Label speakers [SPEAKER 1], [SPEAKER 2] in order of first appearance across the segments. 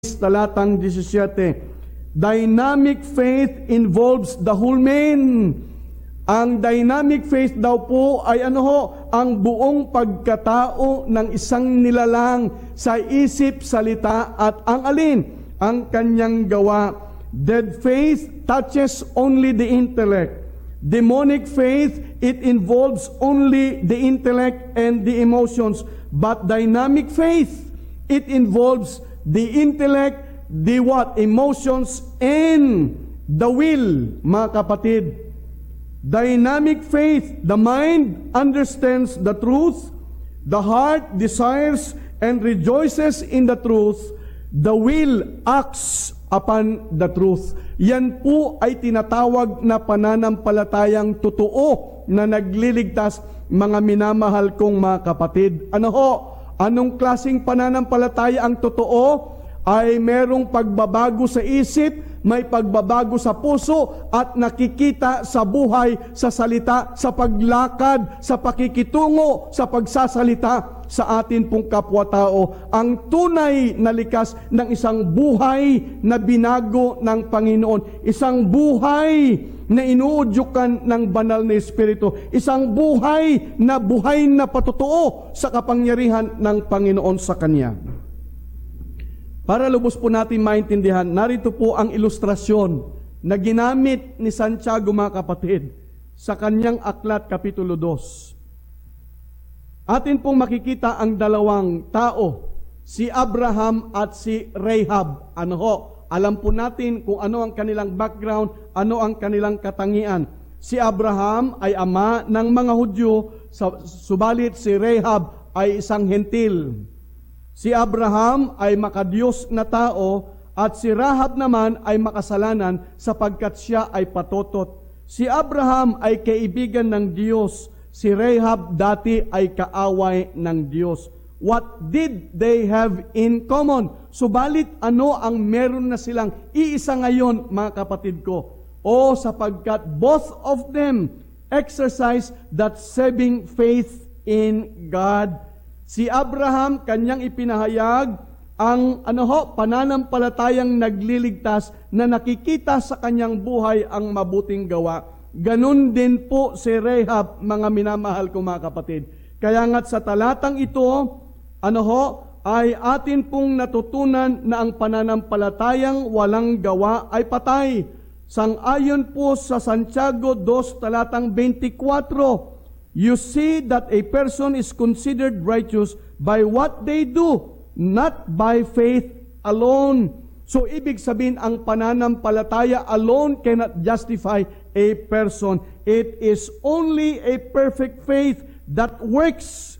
[SPEAKER 1] talatang 17. Dynamic faith involves the whole man. Ang dynamic faith daw po ay ang buong pagkatao ng isang nilalang sa isip, salita at ang alin? Ang kanyang gawa. Dead faith touches only the intellect. Demonic faith, it involves only the intellect and the emotions. But dynamic faith, it involves the intellect, the emotions, and the will, mga kapatid. Dynamic faith, the mind understands the truth, the heart desires and rejoices in the truth, the will acts upon the truth. Yan po ay tinatawag na pananampalatayang totoo na nagliligtas, mga minamahal kong mga kapatid. Anong klaseng pananampalataya ang totoo? Ay merong pagbabago sa isip, may pagbabago sa puso, at nakikita sa buhay, sa salita, sa paglakad, sa pakikitungo, sa pagsasalita sa atin pong kapwa-tao. Ang tunay na likas ng isang buhay na binago ng Panginoon. Isang buhay na inuudyukan ng banal na Espiritu. Isang buhay na patotoo sa kapangyarihan ng Panginoon sa Kanya. Para lubos po natin maintindihan, narito po ang ilustrasyon na ginamit ni Santiago, mga kapatid, sa kanyang aklat, Kapitulo 2. Atin pong makikita ang dalawang tao, si Abraham at si Rahab. Alam po natin kung ano ang kanilang background, ano ang kanilang katangian. Si Abraham ay ama ng mga Hudyo, subalit si Rahab ay isang hentil. Si Abraham ay makadiyos na tao at si Rahab naman ay makasalanan sapagkat siya ay patotot. Si Abraham ay kaibigan ng Diyos, si Rahab dati ay kaaway ng Diyos. What did they have in common? Subalit ano ang meron na silang iisa ngayon, mga kapatid ko? Sapagkat both of them exercise that saving faith in God. Si Abraham, kanyang ipinahayag ang pananampalatayang nagliligtas na nakikita sa kanyang buhay ang mabuting gawa. Ganun din po si Rahab, mga minamahal kong mga kapatid. Kaya nga't sa talatang ito, ay atin pong natutunan na ang pananampalatayang walang gawa ay patay. Sang-ayon po sa Santiago 2, talatang 24, you see that a person is considered righteous by what they do, not by faith alone. So, ibig sabihin, ang pananampalataya alone cannot justify a person. It is only a perfect faith that works,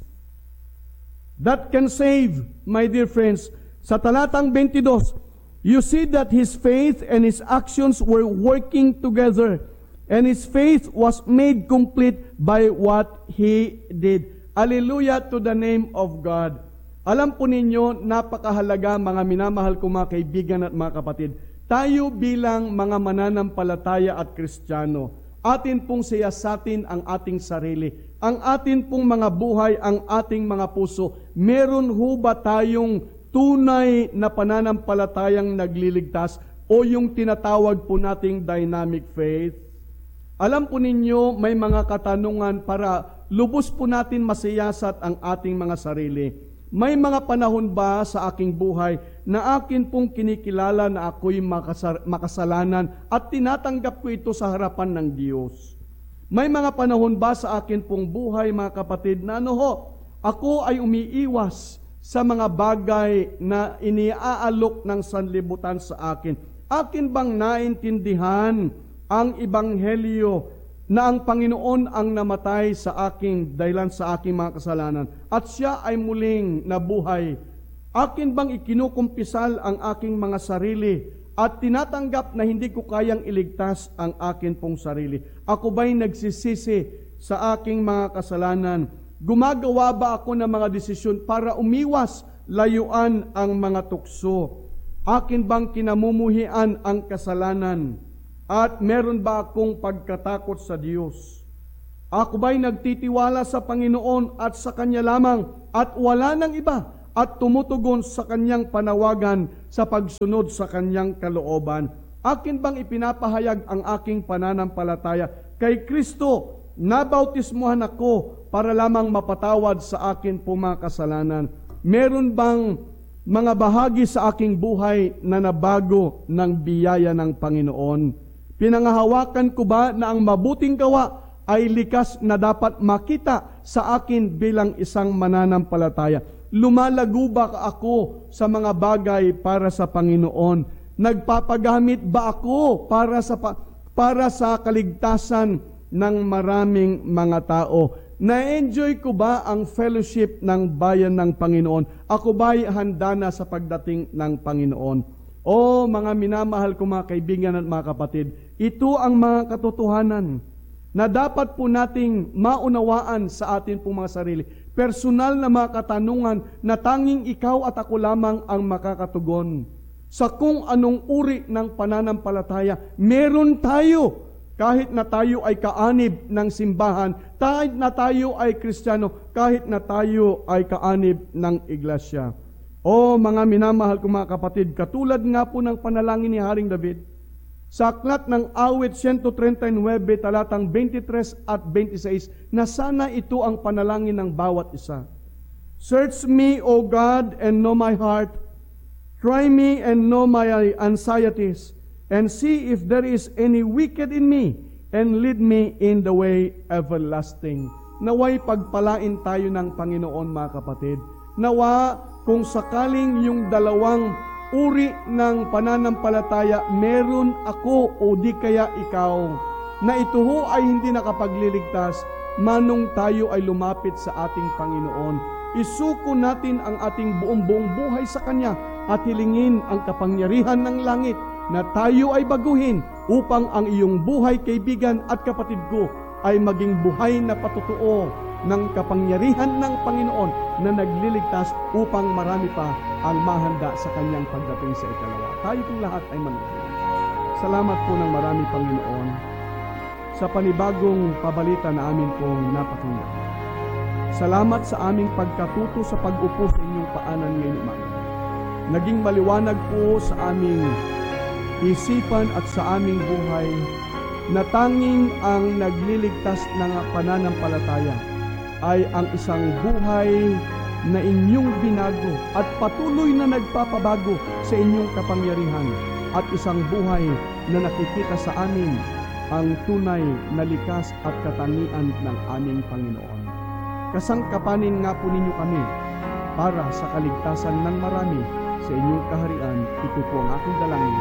[SPEAKER 1] that can save, my dear friends. Sa talatang 22, you see that his faith and his actions were working together, and his faith was made complete by what he did. Hallelujah to the name of God. Alam po ninyo, napakahalaga, mga minamahal kong mga kaibigan at mga kapatid, tayo bilang mga mananampalataya at Kristiyano, atin pong siyasatin ang ating sarili, ang atin pong mga buhay, ang ating mga puso. Meron ho ba tayong tunay na pananampalatayang nagliligtas o yung tinatawag po nating dynamic faith? Alam po ninyo, may mga katanungan para lubos po natin masiyasat ang ating mga sarili. May mga panahon ba sa aking buhay na akin pong kinikilala na ako'y makasalanan at tinatanggap ko ito sa harapan ng Diyos? May mga panahon ba sa akin pong buhay, mga kapatid, na ako ay umiiwas sa mga bagay na iniaalok ng sanlibutan sa akin? Akin bang naintindihan ang ebanghelyo na ang Panginoon ang namatay sa aking dahilan sa aking mga kasalanan at siya ay muling nabuhay? Akin bang ikinukumpisal ang aking mga sarili at tinatanggap na hindi ko kayang iligtas ang akin pong sarili? Ako ba'y nagsisisi sa aking mga kasalanan? Gumagawa ba ako ng mga desisyon para umiwas, layuan ang mga tukso? Akin bang kinamumuhian ang kasalanan? At meron ba akong pagkatakot sa Diyos? Ako ba'y nagtitiwala sa Panginoon at sa Kanya lamang at wala nang iba? at tumutugon sa kanyang panawagan sa pagsunod sa kanyang kalooban. Akin bang ipinapahayag ang aking pananampalataya kay Kristo? Nabautismuhan ako para lamang mapatawad sa akin po mga kasalanan. Meron bang mga bahagi sa aking buhay na nabago ng biyaya ng Panginoon? Pinangahawakan ko ba na ang mabuting gawa ay likas na dapat makita sa akin bilang isang mananampalataya? Lumalago ba ako sa mga bagay para sa Panginoon? Nagpapagamit ba ako para sa kaligtasan ng maraming mga tao? Na-enjoy ko ba ang fellowship ng bayan ng Panginoon? Ako ba'y handa na sa pagdating ng Panginoon? O mga minamahal ko mga kaibigan at mga kapatid, ito ang mga katotohanan na dapat po nating maunawaan sa atin pong mga sarili. Personal na mga katanungan na tanging ikaw at ako lamang ang makakatugon. Sa kung anong uri ng pananampalataya, meron tayo. Kahit na tayo ay kaanib ng simbahan, kahit na tayo ay Kristiyano, kahit na tayo ay kaanib ng iglesia. O mga minamahal kong mga kapatid, katulad nga po ng panalangin ni Haring David, sa aklat ng awit 139, talatang 23 at 26, na sana ito ang panalangin ng bawat isa. Search me, O God, and know my heart. Try me and know my anxieties, and see if there is any wicked in me, and lead me in the way everlasting. Naway pagpalain tayo ng Panginoon mga kapatid. Nawa kung sakaling yung dalawang uri ng pananampalataya, meron ako o di kaya ikaw, na ito ho ay hindi nakapagliligtas, manong tayo ay lumapit sa ating Panginoon. Isuko natin ang ating buong buhay sa Kanya at hilingin ang kapangyarihan ng langit na tayo ay baguhin upang ang iyong buhay, kaibigan at kapatid ko, ay maging buhay na patotoo ng kapangyarihan ng Panginoon na nagliligtas upang marami pa ang mahanda sa Kanyang pagdating sa ikalawa. Tayo pong lahat ay manalangin. Salamat po ng marami, Panginoon, sa panibagong pabalita na amin pong napakinggan. Salamat sa aming pagkatuto sa pag-upo sa inyong paanan ngayon umaga. Naging maliwanag po sa aming isipan at sa aming buhay na tanging ang nagliligtas ng pananampalataya ay ang isang buhay na inyong binago at patuloy na nagpapabago sa inyong kapangyarihan, at isang buhay na nakikita sa amin ang tunay na likas at katangian ng aming Panginoon. Kasangkapanin nga po ninyo kami para sa kaligtasan ng marami sa inyong kaharian. Ito po ang aking dalangin